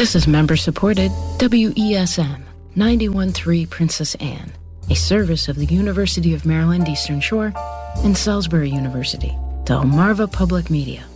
This is member-supported WESM 91.3 Princess Anne, a service of the University of Maryland Eastern Shore and Salisbury University, Delmarva Public Media.